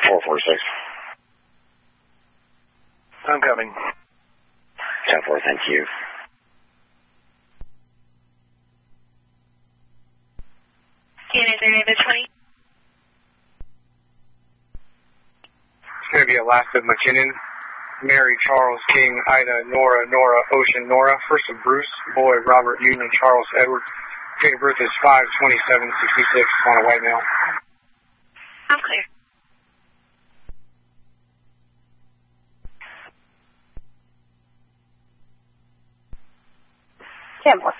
446. I'm coming. 10-4, thank you. Canada David 20. It's going to be Alaska McKinnon, Mary, Charles, King, Ida, Nora, Ocean, Nora, first of Bruce, Boy, Robert, Union, Charles, Edward. Date of birth is 5/27/66 on a white male. I'm clear. Campbell.